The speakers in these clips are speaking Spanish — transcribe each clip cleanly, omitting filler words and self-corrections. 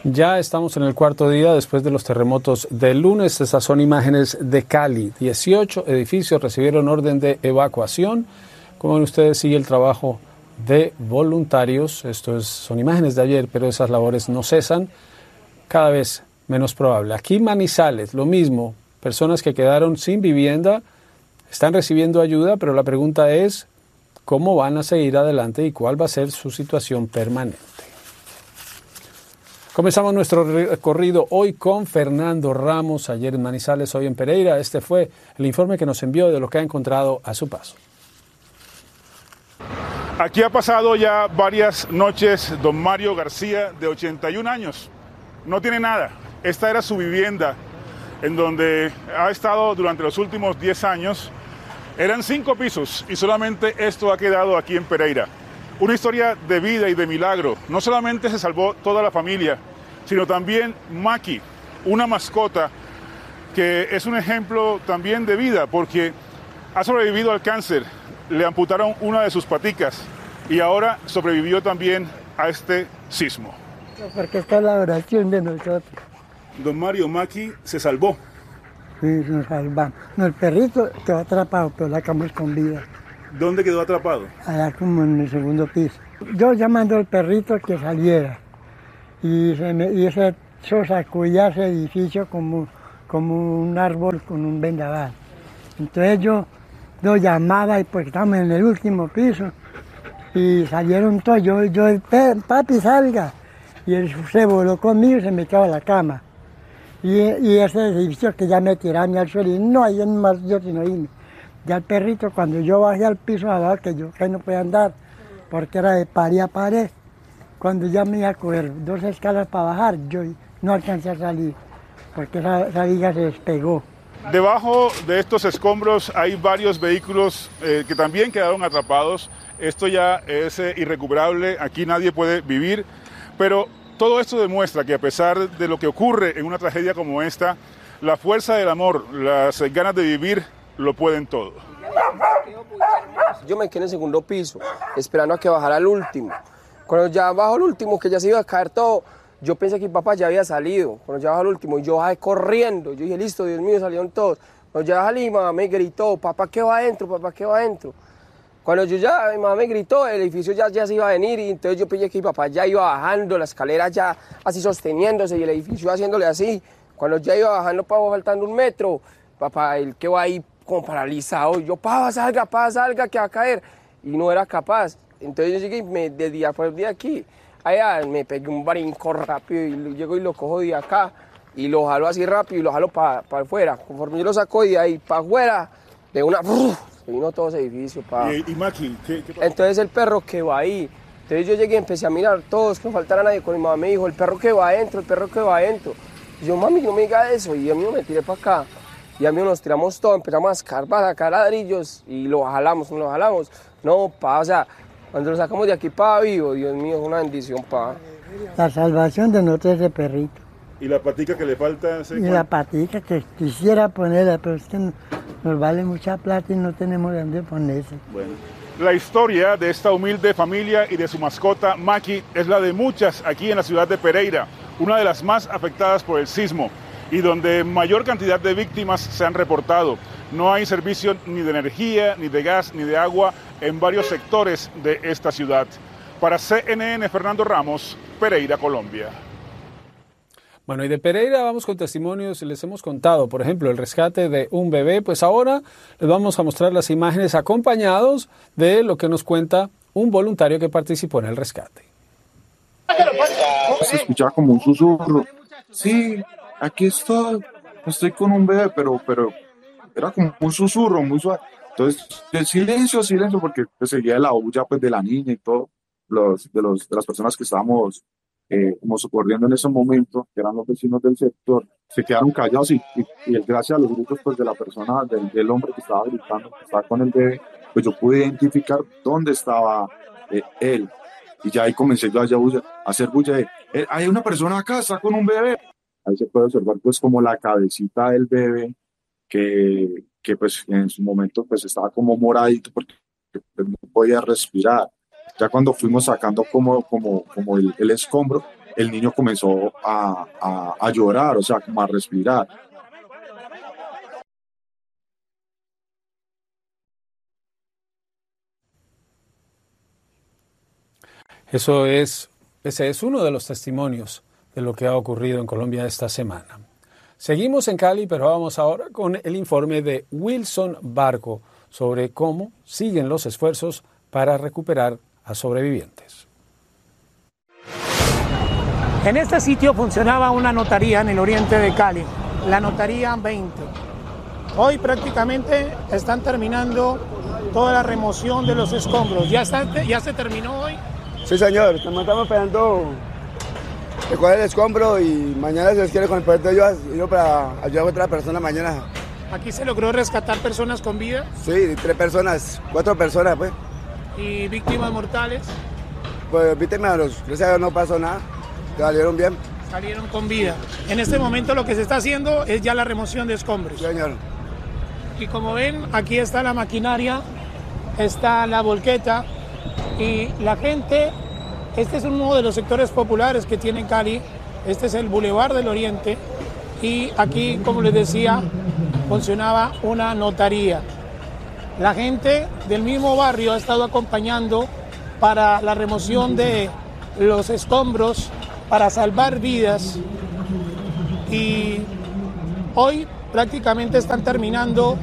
Ya estamos en el cuarto día después de los terremotos del lunes. Estas son imágenes de Cali. 18 edificios recibieron orden de evacuación. Como ven ustedes, sigue el trabajo de voluntarios. Son imágenes de ayer, pero esas labores no cesan. Cada vez menos probable. Aquí Manizales, lo mismo. Personas que quedaron sin vivienda están recibiendo ayuda, pero la pregunta es cómo van a seguir adelante y cuál va a ser su situación permanente. Comenzamos nuestro recorrido hoy con Fernando Ramos, ayer en Manizales, hoy en Pereira. Este fue el informe que nos envió de lo que ha encontrado a su paso. Aquí ha pasado ya varias noches don Mario García, de 81 años. No tiene nada. Esta era su vivienda, en donde ha estado durante los últimos 10 años. Eran 5 pisos y solamente esto ha quedado aquí en Pereira. Una historia de vida y de milagro. No solamente se salvó toda la familia, sino también Maki, una mascota que es un ejemplo también de vida, porque ha sobrevivido al cáncer, le amputaron una de sus paticas y ahora sobrevivió también a este sismo. Porque está la oración de nosotros. Don Mario, Maki se salvó. Sí, nos salvamos. No, el perrito quedó atrapado, pero la cama escondida. ¿Dónde quedó atrapado? Allá como en el segundo piso. Yo llamando al perrito que saliera. Y ese sacudía ese edificio como un árbol con un vendaval. Entonces yo lo llamaba y pues estábamos en el último piso. Y salieron todos. Yo papi, salga. Y él se voló conmigo y se metió a la cama. Y ese edificio que ya me tiraron al suelo. Y no hay más yo sino irme. Ya el perrito, cuando yo bajé al piso abajo, que yo no podía andar, porque era de pared a pared, cuando ya me iba a coger 2 escalas para bajar, yo no alcancé a salir, porque esa viga se despegó. Debajo de estos escombros hay varios vehículos que también quedaron atrapados. Esto ya es irrecuperable, aquí nadie puede vivir, pero todo esto demuestra que a pesar de lo que ocurre en una tragedia como esta, la fuerza del amor, las ganas de vivir, lo pueden todo. Yo me quedé en el segundo piso, esperando a que bajara el último. Cuando ya bajó el último, que ya se iba a caer todo, yo pensé que mi papá ya había salido. Cuando ya bajó el último, yo bajé corriendo. Yo dije, listo, Dios mío, salieron todos. Cuando ya salí, mamá me gritó, papá, ¿qué va adentro? Papá, ¿qué va adentro? Cuando mi mamá me gritó, el edificio ya se iba a venir, y entonces yo pensé que mi papá ya iba bajando, la escalera ya así sosteniéndose, y el edificio haciéndole así. Cuando ya iba bajando, papá, faltando 1 metro, papá, él quedó ahí como paralizado. Yo, papá, salga, que va a caer. Y no era capaz. Entonces yo llegué y me desvié por de aquí. Allá me pegué un brinco rápido y llego y lo cojo de acá. Y lo jalo así rápido y lo jalo para afuera. Conforme yo lo saco de ahí para afuera, de una... Se vino todo ese edificio. ¿Y Maki? ¿Qué pasó? Entonces el perro que va ahí. Entonces yo llegué y empecé a mirar todos, que no faltara nadie. Con mi mamá me dijo, el perro que va adentro. Y yo, mami, no me diga eso. Y a mí me tiré para acá. Y a mí nos tiramos todo, empezamos a escarbar, a sacar ladrillos y lo jalamos. No, pa, o sea, cuando lo sacamos de aquí para vivo, Dios mío, es una bendición, pa. La salvación de nosotros ese perrito. ¿Y la patica que le falta? Y la patica que quisiera ponerla, pero es que nos vale mucha plata y no tenemos de dónde ponerse. Bueno. La historia de esta humilde familia y de su mascota Maki es la de muchas aquí en la ciudad de Pereira, una de las más afectadas por el sismo y donde mayor cantidad de víctimas se han reportado. No hay servicio ni de energía, ni de gas, ni de agua en varios sectores de esta ciudad. Para CNN, Fernando Ramos, Pereira, Colombia. Bueno, y de Pereira vamos con testimonios. Les hemos contado, por ejemplo, el rescate de un bebé. Pues ahora les vamos a mostrar las imágenes acompañados de lo que nos cuenta un voluntario que participó en el rescate. Se escuchaba como un susurro. Sí, aquí estoy con un bebé, pero era como un susurro muy suave. Entonces, el silencio, porque pues, seguía la bulla pues, de la niña y todo, de las personas que estábamos como socorriendo en ese momento, que eran los vecinos del sector, se quedaron callados y gracias a los gritos pues, de la persona, del hombre que estaba gritando, que estaba con el bebé, pues yo pude identificar dónde estaba él. Y ya ahí comencé yo a hacer bulla de, hay una persona acá, está con un bebé. Ahí se puede observar pues como la cabecita del bebé que pues en su momento pues estaba como moradito porque pues, no podía respirar. Ya cuando fuimos sacando como el escombro, el niño comenzó a llorar, o sea, como a respirar. Ese es uno de los testimonios de lo que ha ocurrido en Colombia esta semana. Seguimos en Cali, pero vamos ahora con el informe de Wilson Barco sobre cómo siguen los esfuerzos para recuperar a sobrevivientes. En este sitio funcionaba una notaría en el oriente de Cali, la Notaría 20. Hoy prácticamente están terminando toda la remoción de los escombros. ¿Ya se terminó hoy? Sí, señor, estamos esperando recoger el escombro y mañana, si Dios quiere, con el poder de Dios, yo para ayudar a otra persona mañana. ¿Aquí se logró rescatar personas con vida? Sí, 3 personas, 4 personas, pues. ¿Y víctimas mortales? Pues víctimas, gracias a Dios no pasó nada, salieron bien. Salieron con vida. En este momento lo que se está haciendo es ya la remoción de escombros. Sí, señor. Y como ven, aquí está la maquinaria, está la volqueta y la gente. Este es uno de los sectores populares que tiene Cali. Este es el Boulevard del Oriente y aquí, como les decía, funcionaba una notaría. La gente del mismo barrio ha estado acompañando para la remoción de los escombros, para salvar vidas, y hoy prácticamente están terminando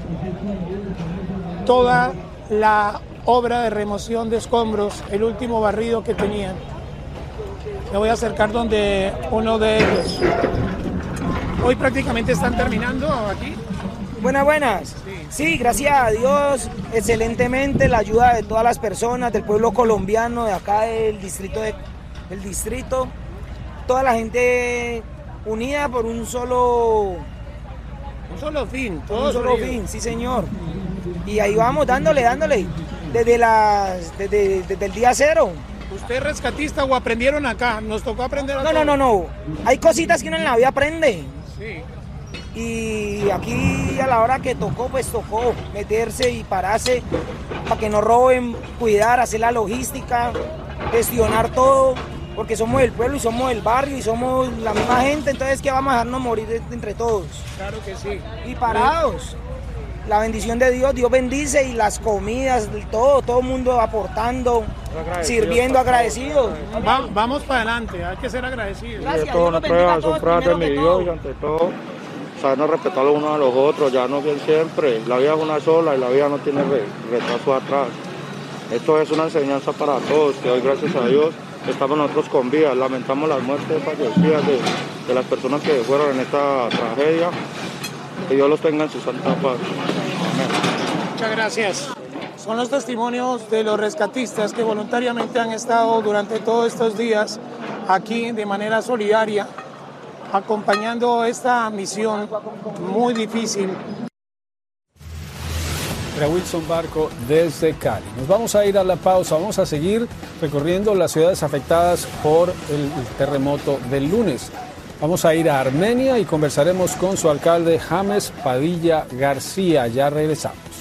toda la obra de remoción de escombros, el último barrido que tenían. Me voy a acercar donde uno de ellos. Hoy prácticamente están terminando aquí. Buenas. Sí, gracias a Dios, excelentemente la ayuda de todas las personas del pueblo colombiano, de acá del distrito, toda la gente unida por un solo fin, fin, sí señor. Y ahí vamos dándole, desde el día cero. ¿Usted es rescatista o aprendieron acá? ¿Nos tocó aprender acá? No. Hay cositas que uno en la vida aprende. Sí. Y aquí a la hora que tocó, pues tocó meterse y pararse para que no roben, cuidar, hacer la logística, gestionar todo, porque somos el pueblo y somos el barrio y somos la misma gente, entonces que vamos a dejarnos morir entre todos. Claro que sí. Y parados. La bendición de Dios, Dios bendice, y las comidas, todo el mundo aportando, sirviendo, agradecidos. Vamos para adelante, hay que ser agradecidos. Gracias, Dios los bendiga a todos, primero que todo. Y ante todo, sabernos respetar los unos a los otros, ya no bien siempre. La vida es una sola y la vida no tiene retraso atrás. Esto es una enseñanza para todos, que hoy, gracias a Dios, estamos nosotros con vida. Lamentamos las muertes fallecidas de las personas que fueron en esta tragedia. Que Dios los tenga en su santa paz. Amén. Muchas gracias. Son los testimonios de los rescatistas que voluntariamente han estado durante todos estos días aquí de manera solidaria, acompañando esta misión muy difícil. Era Wilson Barco desde Cali. Nos vamos a ir a la pausa, vamos a seguir recorriendo las ciudades afectadas por el terremoto del lunes. Vamos a ir a Armenia y conversaremos con su alcalde James Padilla García. Ya regresamos.